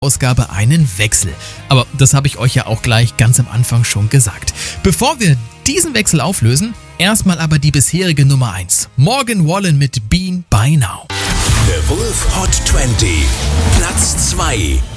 Ausgabe einen Wechsel. Aber das habe ich euch ja auch gleich ganz am Anfang schon gesagt. Bevor wir diesen Wechsel auflösen, erstmal aber die bisherige Nummer 1. Morgan Wallen mit Bean by Now. The Wolf Hot 20, Platz 2.